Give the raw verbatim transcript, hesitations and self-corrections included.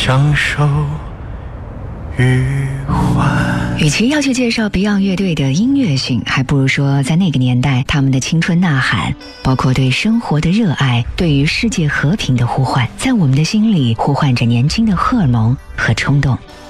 享受余欢。 与其要去介绍 Beyond 乐队的音乐性，还不如说在那个年代他们的青春呐喊，包括对生活的热爱，对于世界和平的呼唤，在我们的心里呼唤着年轻的荷尔蒙和冲动。